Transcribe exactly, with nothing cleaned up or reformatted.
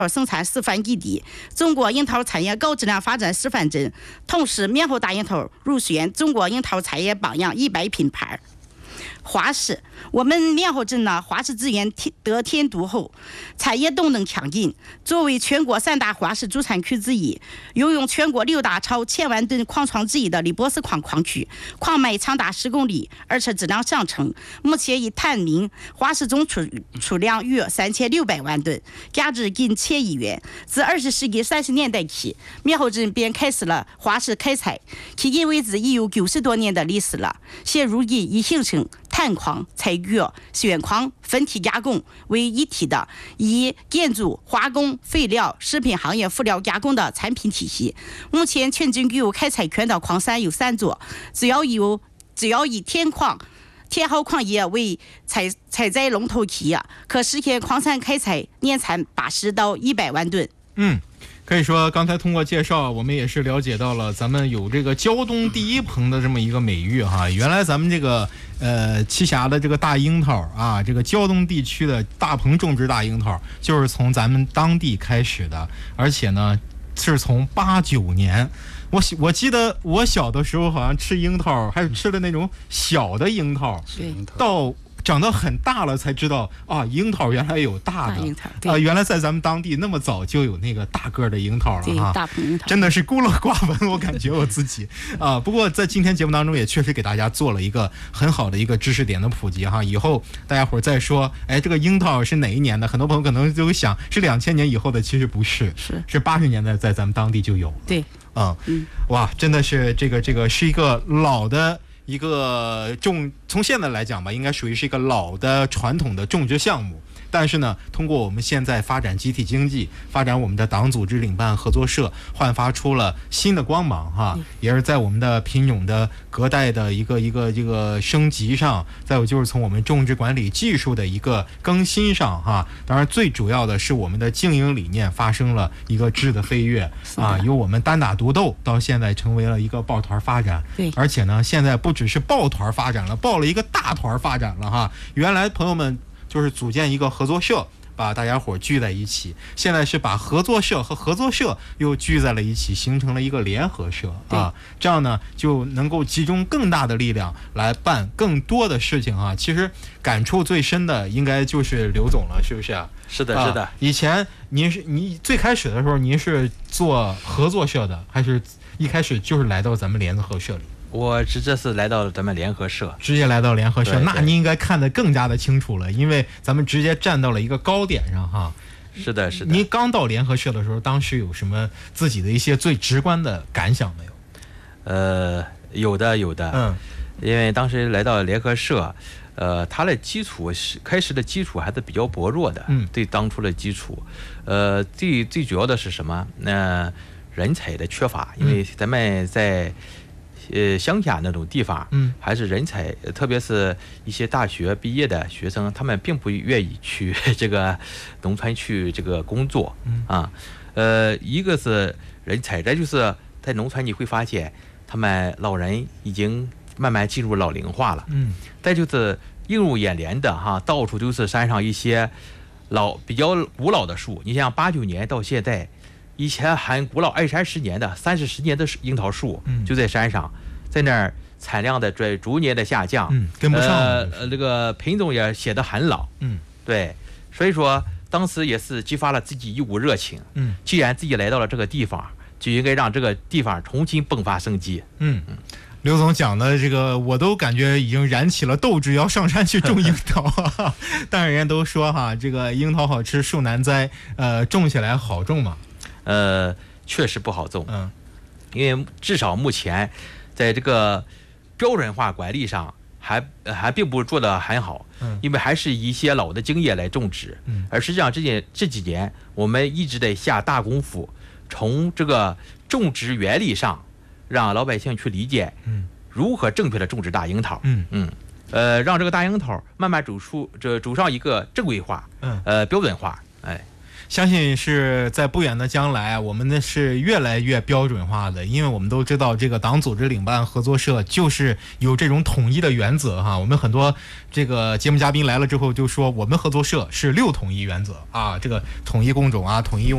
生产示范基地、中国樱桃产业高质量发展示范镇，同时棉花大樱桃入选中国樱桃产业榜样一百品牌。花市，我们棉花镇呢，花市资源得天独厚，产业动能强劲。作为全国三大花市主产区之一，拥有全国六大超千万吨矿床之一的李波斯矿矿区，矿脉长达十公里，而且质量上乘。目前已探明花市总储储量约三千六百万吨，价值近千亿元。自二十世纪三十年代起，棉花镇便开始了花市开采，迄今为止已有九十多年的历史了。现如今已形成探矿、采掘、选矿、分体加工为一体的以建筑、化工、废料、食品行业辅料加工的产品体系。目前全镇具有开采权的矿山有三座，只要有只要以天矿、天豪矿业为采采摘龙头企业，可实现矿山开采年产八十到一百万吨。 嗯。可以说，刚才通过介绍，我们也是了解到了咱们有这个胶东第一棚的这么一个美誉哈。原来咱们这个呃栖霞的这个大樱桃啊，这个胶东地区的大棚种植大樱桃，就是从咱们当地开始的，而且呢是从八九年。我我记得我小的时候好像吃樱桃，还是吃的那种小的樱桃，到长到很大了才知道啊，樱桃原来有大的啊、呃，原来在咱们当地那么早就有那个大个的樱桃了哈， 大棚樱桃真的是孤陋寡闻，我感觉我自己啊。不过在今天节目当中也确实给大家做了一个很好的一个知识点的普及哈。以后大家伙再说，哎，这个樱桃是哪一年的？很多朋友可能就会想是两千年以后的，其实不是， 是是八十年代在咱们当地就有。 对， 嗯嗯，哇，真的是这个这个是一个老的。一个种，从现在来讲吧，应该属于是一个老的传统的种植项目。但是呢，通过我们现在发展集体经济，发展我们的党组织领办合作社，焕发出了新的光芒哈，也是在我们的品种的隔代的一个一个一个升级上，再有就是从我们种植管理技术的一个更新上哈。当然，最主要的是我们的经营理念发生了一个质的飞跃啊，由我们单打独斗到现在成为了一个抱团发展。 对， 而且呢，现在不只是抱团发展了，抱了一个大团发展了哈。原来朋友们就是组建一个合作社，把大家伙聚在一起，现在是把合作社和合作社又聚在了一起，形成了一个联合社啊，这样呢就能够集中更大的力量来办更多的事情啊。其实感触最深的应该就是刘总了，是不是啊？ 是的，是的。 啊、以前您是你最开始的时候，您是做合作社的，还是一开始就是来到咱们联合社里？ 我直接是来到了咱们联合社， 直接来到联合社， 对对， 那您应该看得更加的清楚了，因为咱们直接站到了一个高点上哈。 是的，是的。 您刚到联合社的时候，当时有什么自己的一些最直观的感想没有？ 呃，有的，有的。嗯，因为当时来到联合社，呃，它的基础是开始的基础还是比较薄弱的。嗯，对当初的基础，呃，最最主要的是什么？那、呃、人才的缺乏，因为咱们在。呃，乡下那种地方，嗯，还是人才，特别是一些大学毕业的学生，他们并不愿意去这个农村去这个工作，嗯啊，呃，一个是人才，再就是在农村你会发现，他们老人已经慢慢进入老龄化了，嗯，再就是映入眼帘的哈，到处都是山上一些老比较古老的树，你像八九年到现在。以前很古老二三十年的三四十年的樱桃树就在山上，在那儿产量的在逐年的下降， 嗯，跟不上， 呃，这个品种也显得很老，嗯，对，所以说当时也是激发了自己一股热情，嗯，既然自己来到了这个地方，就应该让这个地方重新迸发生机，嗯嗯。 刘总讲的这个，我都感觉已经燃起了斗志，要上山去种樱桃。但是人家都说哈，这个樱桃好吃树难栽，呃，种起来好种嘛。 呃，确实不好种，嗯，因为至少目前在这个标准化管理上还还并不做得很好，嗯，因为还是以一些老的经验来种植，嗯，而实际上这件这几年我们一直在下大功夫，从这个种植原理上让老百姓去理解，嗯，如何正确的种植大樱桃，嗯嗯，呃，让这个大樱桃慢慢走出这走上一个正规化，嗯，呃，标准化，哎。 相信是在不远的将来，我们的是越来越标准化的，因为我们都知道这个党组织领办合作社就是有这种统一的原则哈。我们很多这个节目嘉宾来了之后就说，我们合作社是六统一原则啊，这个统一工种啊，统一用。